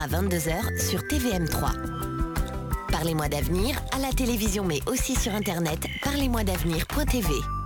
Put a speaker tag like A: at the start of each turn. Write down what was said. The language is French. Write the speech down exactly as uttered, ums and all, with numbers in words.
A: à vingt-deux heures sur T V M trois. Parlez-moi d'avenir à la télévision mais aussi sur internet parlez moi d'avenir point t v.